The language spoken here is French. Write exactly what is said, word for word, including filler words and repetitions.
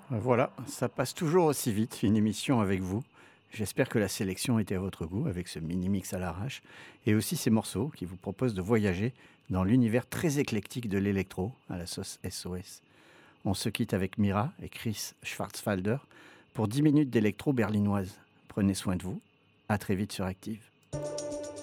Voilà, ça passe toujours aussi vite, une émission avec vous. J'espère que la sélection était à votre goût avec ce mini mix à l'arrache et aussi ces morceaux qui vous proposent de voyager dans l'univers très éclectique de l'électro à la sauce S O S. On se quitte avec Mira et Chris Schwarzwalder pour dix minutes d'électro berlinoise. Prenez soin de vous. À très vite sur Active.